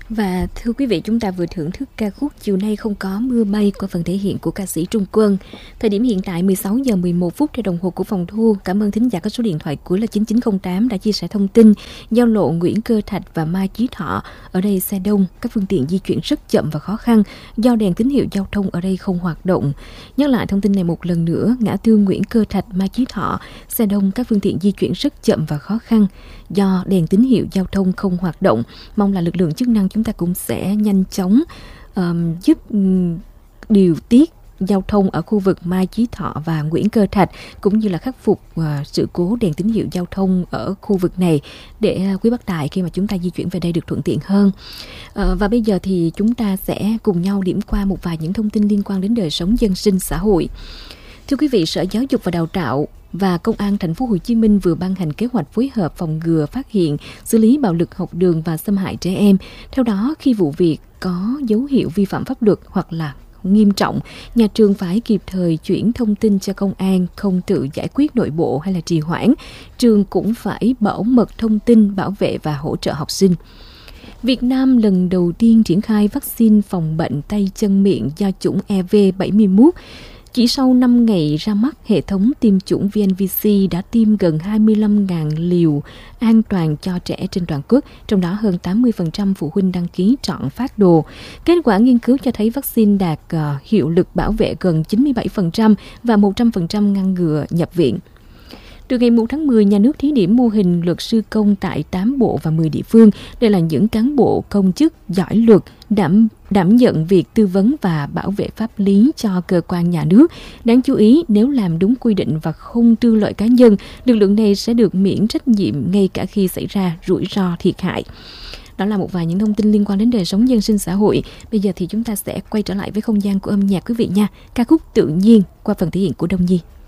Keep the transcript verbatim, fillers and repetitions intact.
Và thưa quý vị, chúng ta vừa thưởng thức ca khúc Chiều nay không có mưa bay qua phần thể hiện của ca sĩ Trung Quân. Thời điểm hiện tại mười sáu giờ mười một phút theo đồng hồ của phòng thu. Cảm ơn thính giả có số điện thoại cuối là chín chín không tám đã chia sẻ thông tin giao lộ Nguyễn Cơ Thạch và Mai Chí Thọ. Ở đây xe đông, các phương tiện di chuyển rất chậm và khó khăn do đèn tín hiệu giao thông ở đây không hoạt động. Nhắc lại thông tin này một lần nữa, ngã tư Nguyễn Cơ Thạch, Mai Chí Thọ, xe đông, các phương tiện di chuyển rất chậm và khó khăn do đèn tín hiệu giao thông không hoạt động. Mong là lực lượng chức năng chúng ta cũng sẽ nhanh chóng um, giúp um, điều tiết giao thông ở khu vực Mai Chí Thọ và Nguyễn Cơ Thạch, cũng như là khắc phục uh, sự cố đèn tín hiệu giao thông ở khu vực này để uh, quý bác tài khi mà chúng ta di chuyển về đây được thuận tiện hơn. Uh, và bây giờ thì chúng ta sẽ cùng nhau điểm qua một vài những thông tin liên quan đến đời sống dân sinh xã hội. Thưa quý vị, Sở Giáo dục và Đào tạo và Công an Thành phố Hồ Chí Minh vừa ban hành kế hoạch phối hợp phòng ngừa, phát hiện, xử lý bạo lực học đường và xâm hại trẻ em. Theo đó, khi vụ việc có dấu hiệu vi phạm pháp luật hoặc là nghiêm trọng, nhà trường phải kịp thời chuyển thông tin cho công an, không tự giải quyết nội bộ hay là trì hoãn. Trường cũng phải bảo mật thông tin, bảo vệ và hỗ trợ học sinh. Việt Nam lần đầu tiên triển khai vaccine phòng bệnh tay chân miệng do chủng E V bảy mươi mốt. Chỉ sau năm ngày ra mắt, hệ thống tiêm chủng vê en vê xê đã tiêm gần hai mươi lăm nghìn liều an toàn cho trẻ trên toàn quốc, trong đó hơn tám mươi phần trăm phụ huynh đăng ký chọn phát đồ. Kết quả nghiên cứu cho thấy vaccine đạt uh, hiệu lực bảo vệ gần chín mươi bảy phần trăm và một trăm phần trăm ngăn ngừa nhập viện. Từ ngày một tháng mười, nhà nước thí điểm mô hình luật sư công tại tám bộ và mười địa phương. Đây là những cán bộ công chức giỏi luật, đảm, đảm nhận việc tư vấn và bảo vệ pháp lý cho cơ quan nhà nước. Đáng chú ý, nếu làm đúng quy định và không trừ lợi cá nhân, lực lượng này sẽ được miễn trách nhiệm ngay cả khi xảy ra rủi ro thiệt hại. Đó là một vài những thông tin liên quan đến đời sống dân sinh xã hội. Bây giờ thì chúng ta sẽ quay trở lại với không gian của âm nhạc quý vị nha. Ca khúc Tự Nhiên qua phần thể hiện của Đông Nhi.